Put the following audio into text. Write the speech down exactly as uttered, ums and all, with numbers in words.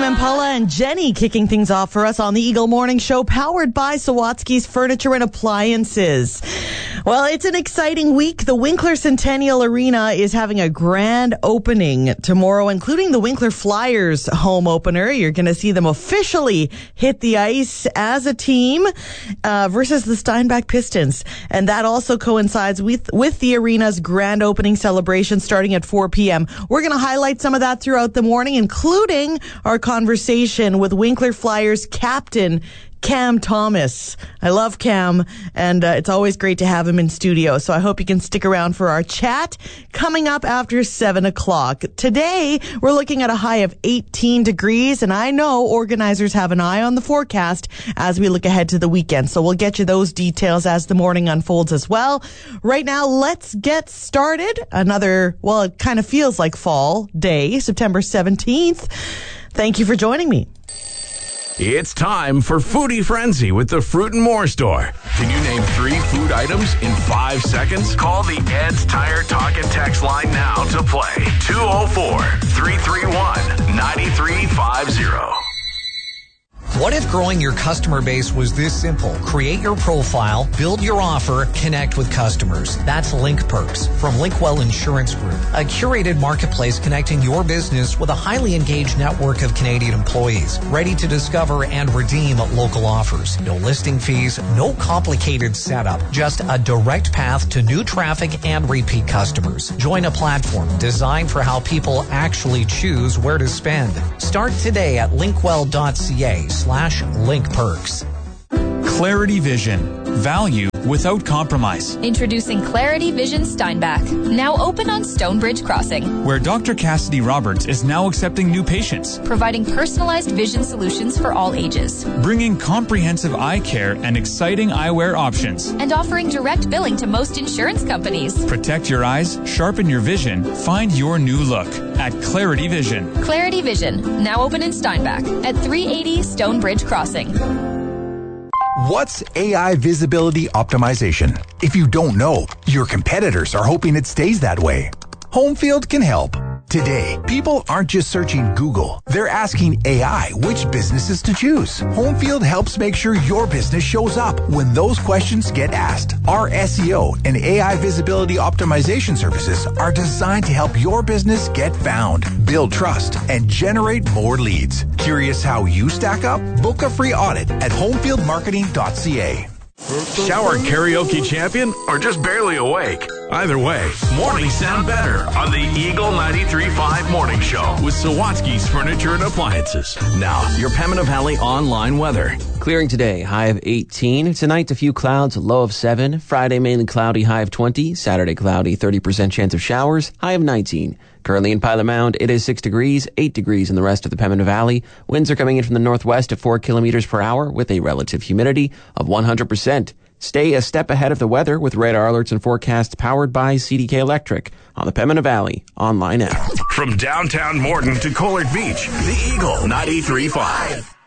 Tame Impala and Jenny kicking things off for us on the Eagle Morning Show, powered by Sawatsky's Furniture and Appliances. Well, it's an exciting week. The Winkler Centennial Arena is having a grand opening tomorrow, including the Winkler Flyers home opener. You're going to see them officially hit the ice as a team uh, versus the Steinbach Pistons. And that also coincides with, with the arena's grand opening celebration starting at four p.m. We're going to highlight some of that throughout the morning, including our conversation with Winkler Flyers captain Cam Thomas. I love Cam, and uh, it's always great to have him in studio. So I hope you can stick around for our chat coming up after seven o'clock. Today, we're looking at a high of eighteen degrees, and I know organizers have an eye on the forecast as we look ahead to the weekend. So we'll get you those details as the morning unfolds as well. Right now, let's get started. Another, well, it kind of feels like fall day, September seventeenth. Thank you for joining me. It's time for Foodie Frenzy with the Fruit and More Store. Can you name three food items in five seconds? Call the Ed's Tire Talk and Text line now to play. two oh four, three three one, nine three five zero. What if growing your customer base was this simple? Create your profile, build your offer, connect with customers. That's Link Perks from Linkwell Insurance Group, a curated marketplace connecting your business with a highly engaged network of Canadian employees, ready to discover and redeem local offers. No listing fees, no complicated setup, just a direct path to new traffic and repeat customers. Join a platform designed for how people actually choose where to spend. Start today at linkwell dot c a slash link perks. Clarity Vision. Value without compromise. Introducing Clarity Vision Steinbach. Now open on Stonebridge Crossing. Where Doctor Cassidy Roberts is now accepting new patients. Providing personalized vision solutions for all ages. Bringing comprehensive eye care and exciting eyewear options. And offering direct billing to most insurance companies. Protect your eyes, sharpen your vision, find your new look at Clarity Vision. Clarity Vision. Now open in Steinbach at three eighty Stonebridge Crossing. What's A I visibility optimization? If you don't know, your competitors are hoping it stays that way. Homefield can help. Today, people aren't just searching Google. They're asking A I which businesses to choose. Homefield helps make sure your business shows up when those questions get asked. Our S E O and A I visibility optimization services are designed to help your business get found, build trust, and generate more leads. Curious how you stack up? Book a free audit at homefield marketing dot c a. Shower karaoke champion or just barely awake? Either way, mornings sound better on the Eagle ninety-three point five Morning Show with Sawatsky's Furniture and Appliances. Now, your Pembina Valley online weather. Clearing today, high of eighteen. Tonight, a few clouds, low of seven. Friday, mainly cloudy, high of twenty. Saturday, cloudy, thirty percent chance of showers, high of nineteen. Currently in Pilot Mound, it is six degrees, eight degrees in the rest of the Pembina Valley. Winds are coming in from the northwest at four kilometers per hour with a relative humidity of one hundred percent. Stay a step ahead of the weather with radar alerts and forecasts powered by C D K Electric on the Pembina Valley online app. From downtown Morden to Collard Beach, the Eagle ninety-three point five.